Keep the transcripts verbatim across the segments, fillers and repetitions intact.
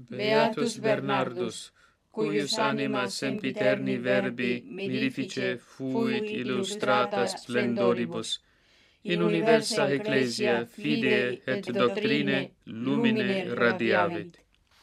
Beatus Bernardus, cuius anima sempiterni verbi mirifice fuit illustrata splendoribus, in universa ecclesia fide et doctrine lumine radiavit.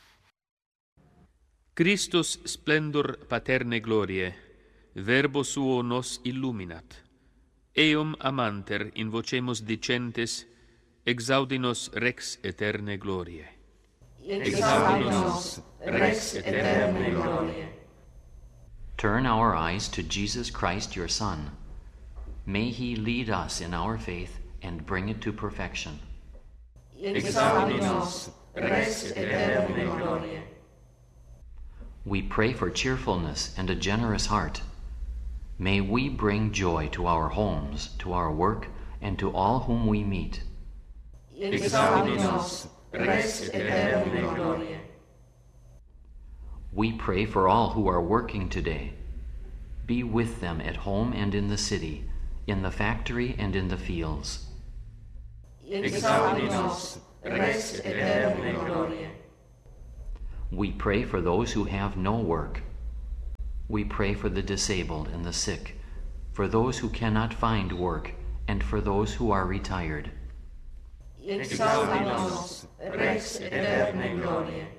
Christus splendor paterne gloriae, verbo suo nos illuminat. Eum amanter invocemus dicentes, exaudinos Rex eterne gloriae. Exaudinos Rex eterne gloriae. Turn our eyes to Jesus Christ, your Son. May he lead us in our faith and bring it to perfection. Exaudinos Rex eterne gloriae. We pray for cheerfulness and a generous heart. May we bring joy to our homes, to our work, and to all whom we meet. Exaudinos Rex eterne gloriae. We pray for all who are working today. Be with them at home and in the city, in the factory and in the fields. Exaudinos Rex eterne gloriae. We pray for those who have no work. We pray for the disabled and the sick, for those who cannot find work, and for those who are retired. Exaudinos Rex eterne gloriae.